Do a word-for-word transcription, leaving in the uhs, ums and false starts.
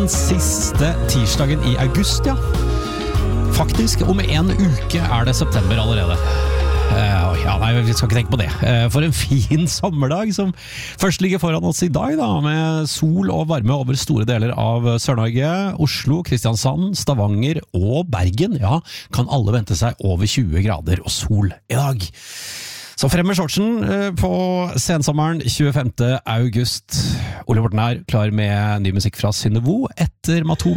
Siste tirsdagen i august, ja. Faktisk, om en uke er det september allerede. Uh, ja, nei, vi skal ikke tenke på det. Uh, for en fin sommerdag som først ligger foran oss i dag, da, med sol og varme over store deler av Sør-Norge. Oslo, Kristiansand, Stavanger og Bergen, ja, kan alle vente seg over tjue grader og sol i dag. Så frem med shortsen på sensommeren tjuefemte august. Ole Morten er klar med ny musikk fra Synnevo etter Matto.